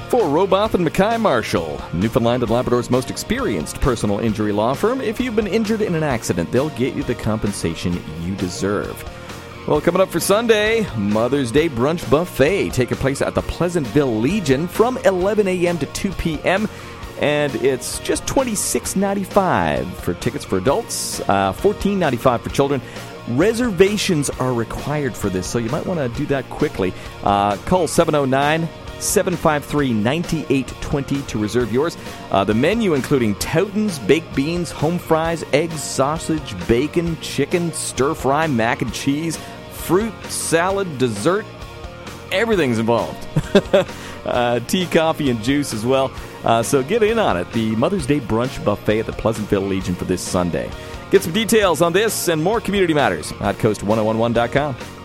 For Roboth and Mackay Marshall, Newfoundland and Labrador's most experienced personal injury law firm. If you've been injured in an accident, they'll get you the compensation you deserve. Well, coming up for Sunday, Mother's Day Brunch Buffet taking place at the Pleasantville Legion from 11 a.m. to 2 p.m., and it's just $26.95 for tickets for adults, $14.95 for children. Reservations are required for this, so you might want to do that quickly. Call 709-753-9820 to reserve yours. The menu including Towtons, baked beans, home fries, eggs, sausage, bacon, chicken, stir-fry, mac and cheese, fruit, salad, dessert. Everything's involved. Tea, coffee, and juice as well. So get in on it. The Mother's Day Brunch Buffet at the Pleasantville Legion for this Sunday. Get some details on this and more community matters at coast1011.com.